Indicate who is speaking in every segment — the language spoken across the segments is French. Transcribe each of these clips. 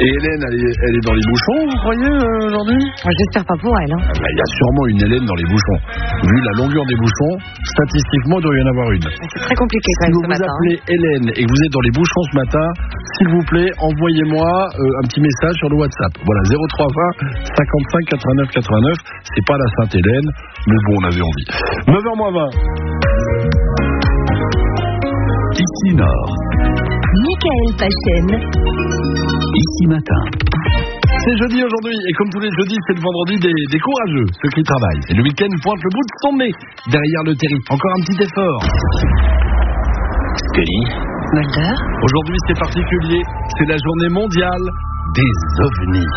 Speaker 1: Et Hélène, elle est dans les bouchons, vous croyez, aujourd'hui?
Speaker 2: J'espère pas pour elle. Hein.
Speaker 1: Il y a sûrement une Hélène dans les bouchons. Vu la longueur des bouchons, statistiquement, il doit y en avoir une.
Speaker 2: C'est très compliqué quand même
Speaker 1: ce
Speaker 2: matin.
Speaker 1: Si vous appelez Hélène et que vous êtes dans les bouchons ce matin, s'il vous plaît, envoyez-moi un petit message sur le WhatsApp. Voilà, 0320 55 89 89. C'est pas la Sainte-Hélène, mais bon, on avait envie. 9h20.
Speaker 3: Ici Nord.
Speaker 4: Michael Pachen.
Speaker 3: Ici Matin.
Speaker 1: C'est jeudi aujourd'hui, et comme tous les jeudis, c'est le vendredi des courageux, ceux qui travaillent. Et le week-end pointe le bout de son nez derrière le terrible. Encore un petit effort.
Speaker 3: Scully.
Speaker 2: Mulder.
Speaker 1: Aujourd'hui, c'est particulier. C'est la journée mondiale des ovnis.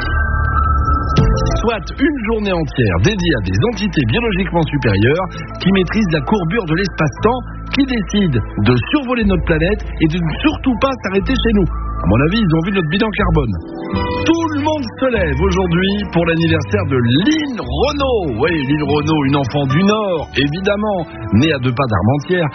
Speaker 1: Soit une journée entière dédiée à des entités biologiquement supérieures qui maîtrisent la courbure de l'espace-temps, qui décident de survoler notre planète et de ne surtout pas s'arrêter chez nous. À mon avis, ils ont vu notre bilan carbone. Tout le monde se lève aujourd'hui pour l'anniversaire de Lynn Renaud. Oui, Lynn Renaud, une enfant du Nord, évidemment, née à 2 pas d'Armentières,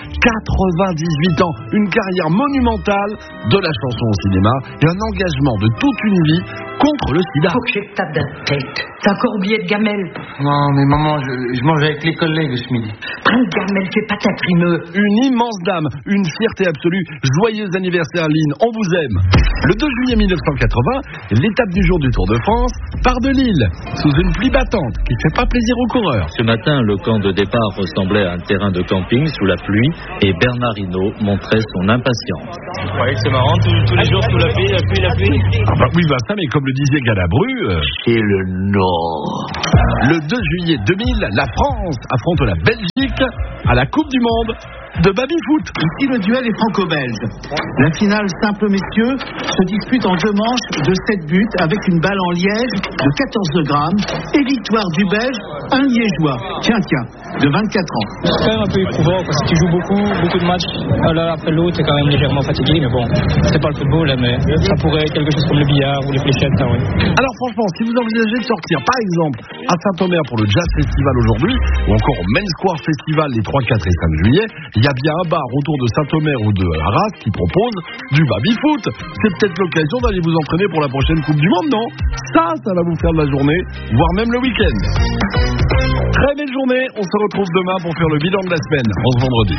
Speaker 1: 98 ans, une carrière monumentale de la chanson au cinéma et un engagement de toute une vie contre le sida.
Speaker 5: Faut que je tape dans la tête. T'as encore oublié de gamelle.
Speaker 6: Non, mais maman, je mange avec les collègues ce midi.
Speaker 5: Prends une gamelle, fais pas ta primeux.
Speaker 1: Une immense dame, une fierté absolue. Joyeux anniversaire Lynn, on vous aime. Le 2 juillet 1980, l'étape du jour du Tour de France part de Lille, sous une pluie battante qui ne fait pas plaisir aux coureurs.
Speaker 7: Ce matin, le camp de départ ressemblait à un terrain de camping sous la pluie et Bernard Hinault montrait son impatience.
Speaker 6: Vous croyez que c'est marrant, tous les jours sous la pluie, la pluie.
Speaker 1: Ah bah oui, bah ça, mais comme le disait Galabru,
Speaker 3: C'est le Nord.
Speaker 1: le 2 juillet 2000, la France affronte la Belgique à la Coupe du Monde de baby-foot.
Speaker 8: Ici, le duel est franco-belge. La finale simple messieurs se dispute en 2 manches de 7 buts avec une balle en liège de 14 grammes et victoire du Belge, un liégeois, tiens, de 24 ans.
Speaker 6: C'est quand même un peu éprouvant parce que tu joues beaucoup de matchs l'un après l'autre, t'es quand même légèrement fatigué, mais bon, c'est pas le football, là, mais ça pourrait être quelque chose comme le billard ou les fléchettes, hein, oui.
Speaker 1: Alors franchement, si vous envisagez de sortir, par exemple, à Saint-Omer pour le Jazz Festival aujourd'hui, ou encore au Main Square Festival les 3, 4 et 5 juillet, il y a bien un bar autour de Saint-Omer ou de Arras qui propose du baby-foot. C'est peut-être l'occasion d'aller vous entraîner pour la prochaine Coupe du Monde, non? Ça va vous faire de la journée, voire même le week-end. Très belle journée, on se retrouve demain pour faire le bilan de la semaine, en ce vendredi.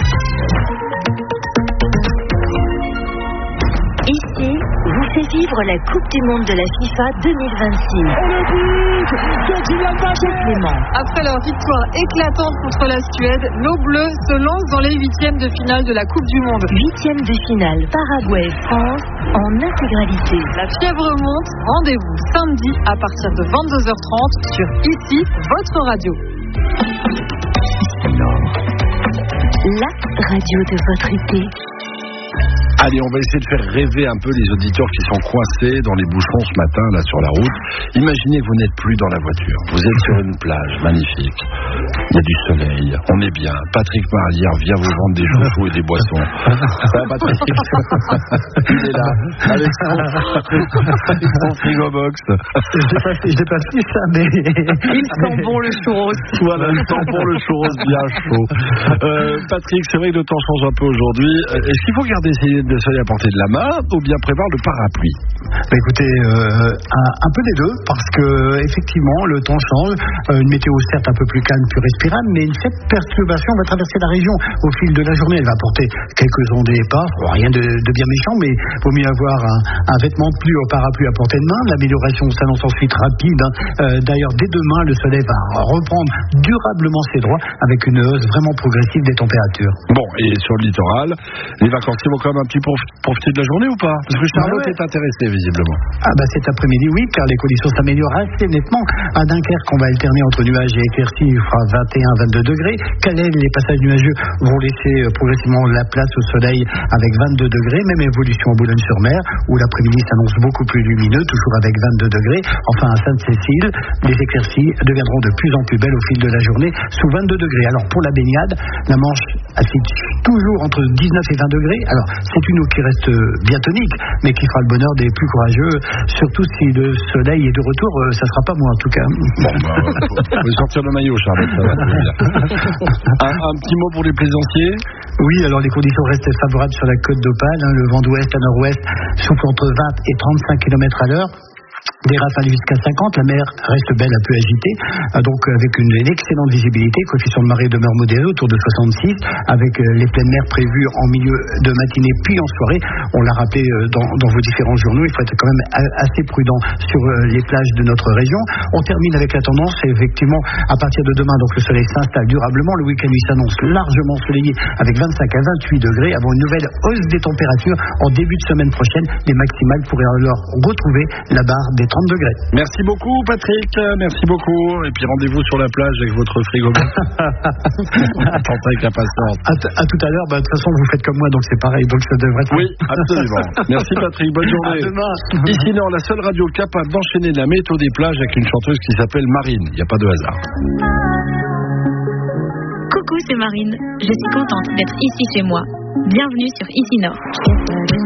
Speaker 4: Ici, vous fait vivre la Coupe du Monde de la FIFA 2026. Supplément.
Speaker 9: Après leur victoire éclatante contre la Suède, nos Bleus se lancent dans les 8e de finale de la Coupe du Monde.
Speaker 4: 8e de finale Paraguay-France en intégralité.
Speaker 9: La fièvre monte, rendez-vous samedi à partir de 22h30 sur Ici, votre radio.
Speaker 4: La radio de votre été.
Speaker 1: Allez, on va essayer de faire rêver un peu les auditeurs qui sont coincés dans les bouchons ce matin, là, sur la route. Imaginez que vous n'êtes plus dans la voiture. Vous êtes sur une plage magnifique. Il y a du soleil. On est bien. Patrick Marlière vient vous vendre des chouchous et des boissons. Ça va, Patrick? Il est là, avec son frigo box.
Speaker 8: J'ai pas fait ça, mais...
Speaker 2: Il sent bon le churros.
Speaker 1: Voilà, il sent bon le churros bien chaud. Patrick, c'est vrai que le temps change un peu aujourd'hui. Est-ce qu'il faut garder ses lunettes de soleil à portée de la main ou bien prévoir le parapluie?
Speaker 8: Écoutez, un peu des deux, parce que effectivement le temps change, une météo certes un peu plus calme, plus respirable, mais cette perturbation va traverser la région au fil de la journée. Elle va apporter quelques ondées éparses, rien de bien méchant, mais vaut mieux avoir un vêtement de pluie au parapluie à portée de main. L'amélioration s'annonce ensuite rapide. D'ailleurs, dès demain, le soleil va reprendre durablement ses droits avec une hausse vraiment progressive des températures.
Speaker 1: Bon, et sur le littoral, les vacanciers vont quand même un petit peu profiter de la journée ou pas? Parce que Charlotte est intéressée visiblement.
Speaker 8: Cet après-midi, oui, car les conditions s'améliorent assez nettement. À Dunkerque, on va alterner entre nuages et éclaircies, il fera 21-22 degrés. Calais, les passages nuageux vont laisser progressivement la place au soleil avec 22 degrés. Même évolution à Boulogne-sur-Mer, où l'après-midi s'annonce beaucoup plus lumineux, toujours avec 22 degrés. Enfin, à Sainte-Cécile, les éclaircies deviendront de plus en plus belles au fil de la journée, sous 22 degrés. Alors, pour la baignade, la Manche affiche toujours entre 19 et 20 degrés. Alors, c'est une eau qui reste bien tonique, mais qui fera le bonheur des plus courageux, surtout si le soleil est de retour, ça sera pas moi en tout cas.
Speaker 1: Bon, faut sortir le maillot, Charlotte, ça va. Un petit mot pour les plaisanciers?
Speaker 8: Oui, alors les conditions restent favorables sur la côte d'Opale, le vent d'ouest à nord-ouest souffle entre 20 et 35 km à l'heure. des rafales jusqu'à 50. La mer reste belle, un peu agitée, donc avec une excellente visibilité. Coefficient de marée demeure modéré autour de 66, avec les pleines mers prévues en milieu de matinée puis en soirée. On l'a rappelé dans vos différents journaux, il faut être quand même assez prudent sur les plages de notre région. On termine avec la tendance, et effectivement, à partir de demain, donc le soleil s'installe durablement. Le week-end lui s'annonce largement ensoleillé avec 25 à 28 degrés, avant une nouvelle hausse des températures en début de semaine prochaine. Les maximales pourraient alors retrouver la barre des 30 degrés.
Speaker 1: Merci beaucoup Patrick, merci beaucoup. Et puis rendez-vous sur la plage avec votre frigo. Avec la patience.
Speaker 8: À tout à l'heure, de toute façon vous faites comme moi, donc c'est pareil, donc ça devrait être...
Speaker 1: Oui, absolument. Merci Patrick, bonne journée.
Speaker 8: À demain.
Speaker 1: Ici Nord, la seule radio capable d'enchaîner la météo des plages avec une chanteuse qui s'appelle Marine. Il n'y a pas de hasard.
Speaker 10: Coucou, c'est Marine. Je suis contente d'être ici chez moi. Bienvenue sur Ici Nord.